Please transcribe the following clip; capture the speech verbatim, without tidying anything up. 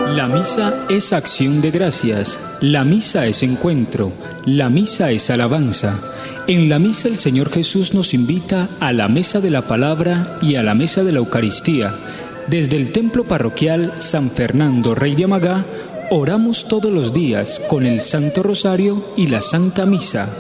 La misa es acción de gracias, la misa es encuentro, la misa es alabanza. En la misa el Señor Jesús nos invita a la mesa de la palabra y a la mesa de la Eucaristía. Desde el templo parroquial San Fernando Rey de Amagá, oramos todos los días con el Santo Rosario y la Santa Misa.